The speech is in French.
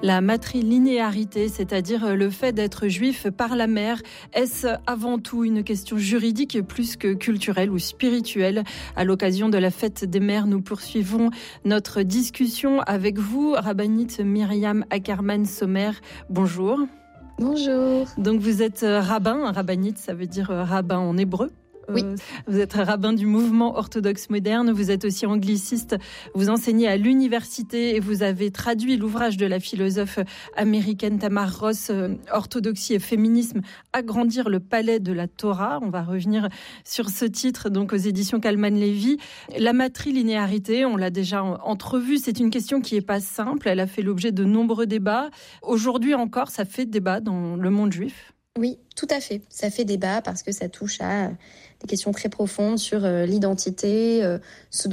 La matrilinéarité, c'est-à-dire le fait d'être juif par la mère, est-ce avant tout une question juridique plus que culturelle ou spirituelle? À l'occasion de la fête des mères, nous poursuivons notre discussion avec vous, rabbinite Myriam Ackerman-Sommer. Bonjour. Bonjour. Donc vous êtes rabbin, rabbinite, ça veut dire rabbin en hébreu. Oui. Vous êtes rabbin du mouvement orthodoxe moderne, vous êtes aussi angliciste, vous enseignez à l'université et vous avez traduit l'ouvrage de la philosophe américaine Tamar Ross, Orthodoxie et féminisme, agrandir le palais de la Torah. On va revenir sur ce titre donc aux éditions Kalman Levy. La matrilinéarité, on l'a déjà entrevue, c'est une question qui n'est pas simple, elle a fait l'objet de nombreux débats. Aujourd'hui encore, ça fait débat dans le monde juif. Oui, tout à fait. Ça fait débat parce que ça touche à des questions très profondes sur l'identité, ce